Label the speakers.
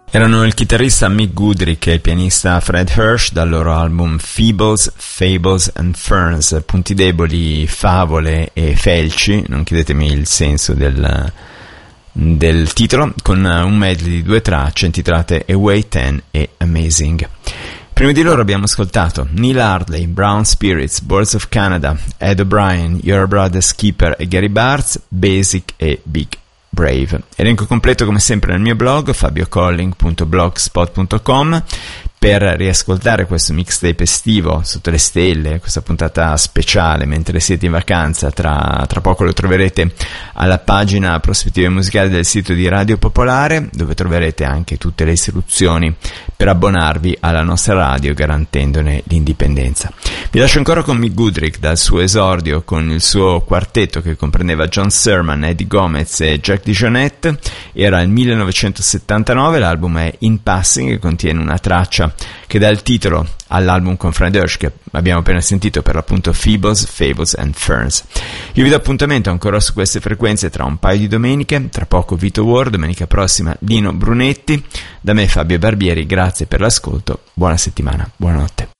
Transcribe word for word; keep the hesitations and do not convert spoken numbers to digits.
Speaker 1: Erano il chitarrista Mick Goodrick e il pianista Fred Hirsch dal loro album Feebles, Fables and Ferns, punti deboli, favole e felci, non chiedetemi il senso del, del titolo, con un medley di due tracce intitolate Away ten e Amazing. Prima di loro abbiamo ascoltato Neil Hardley, Brown Spirits, Birds of Canada, Ed O'Brien, Your Brother's Keeper e Gary Bartz, Basic e Big Brave. Elenco completo come sempre nel mio blog fabiocolling punto blogspot punto com. Per riascoltare questo mixtape estivo sotto le stelle, questa puntata speciale mentre siete in vacanza, tra, tra poco lo troverete alla pagina prospettive musicali del sito di Radio Popolare, dove troverete anche tutte le istruzioni per abbonarvi alla nostra radio garantendone l'indipendenza. Vi lascio ancora con Mick Goodrick dal suo esordio con il suo quartetto che comprendeva John Serman, Eddie Gomez e Jack DeJohnette. Era il millenovecentosettantanove, l'album è In Passing e contiene una traccia che dà il titolo all'album con Fred Hirsch che abbiamo appena sentito, per l'appunto Feebles, Fables and Ferns. Io vi do appuntamento ancora su queste frequenze tra un paio di domeniche, tra poco Vito War, domenica prossima Lino Brunetti. Da me Fabio Barbieri, grazie per l'ascolto, buona settimana, buonanotte.